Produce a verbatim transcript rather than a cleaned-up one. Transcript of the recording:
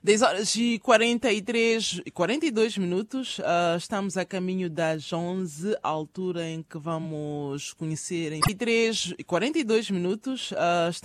dez horas e quarenta e três, quarenta e dois minutos. Uh, estamos a caminho das onze, a altura em que vamos conhecer em três e quarenta e dois minutos. Uh,